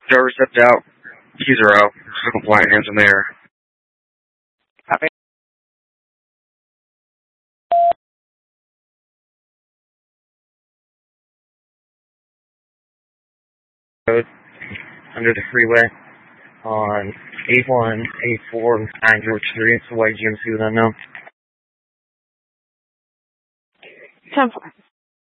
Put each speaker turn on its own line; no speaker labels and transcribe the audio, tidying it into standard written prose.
Driver stepped out. Keys are out. So compliant, hands in the air.
Copy.
Road under the freeway on A1, A4, 9 George Street. It's a white GMC with unknown.
10-4.